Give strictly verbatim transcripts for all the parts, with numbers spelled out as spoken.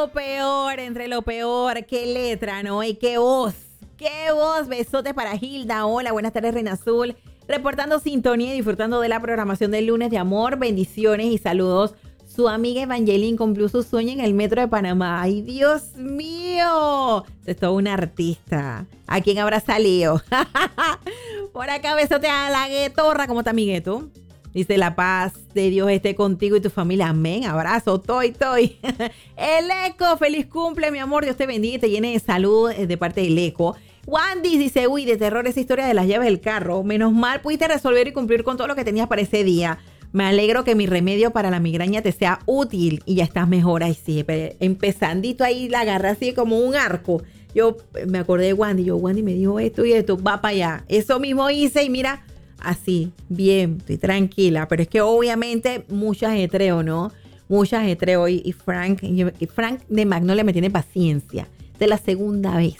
Lo peor, entre lo peor, qué letra, ¿no? Y qué voz, qué voz. Besotes para Hilda. Hola, buenas tardes, Reina Azul. Reportando sintonía y disfrutando de la programación del lunes de amor. Bendiciones y saludos. Su amiga Evangeline cumplió su sueño en el metro de Panamá. ¡Ay, Dios mío! Es todo un artista. ¿A quién habrá salido? Por acá, besote a la guetorra. ¿Cómo está mi gueto? Dice, la paz de Dios esté contigo y tu familia. Amén. Abrazo. Toy, toy. El Eco, feliz cumple, mi amor. Dios te bendiga y te llene de salud de parte del Eco. Wandy dice, uy, de terror esa historia de las llaves del carro. Menos mal pudiste resolver y cumplir con todo lo que tenías para ese día. Me alegro que mi remedio para la migraña te sea útil y ya estás mejor. Ay, sí, empezandito ahí la agarré así como un arco. Yo me acordé de Wandy. Yo, Wandy me dijo esto y esto. Va para allá. Eso mismo hice y mira... Así, bien, estoy tranquila, pero es que obviamente mucho ajetreo, ¿no? Mucho ajetreo y, y Frank, y Frank de Magnolia me tiene paciencia. De la segunda vez.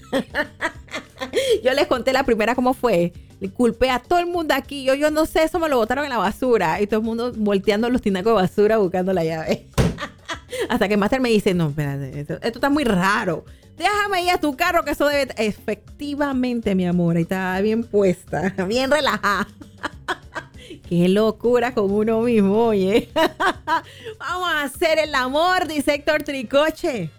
Yo les conté la primera cómo fue. Le culpé a todo el mundo aquí. Yo, yo no sé, eso me lo botaron en la basura. Y todo el mundo volteando los tinacos de basura buscando la llave. Hasta que Master me dice, no, espérate, esto, esto está muy raro. Déjame ir a tu carro que eso debe... Efectivamente, mi amor, ahí está bien puesta, bien relajada. Qué locura con uno mismo, oye. Vamos a hacer el amor, dice Héctor Tricoche.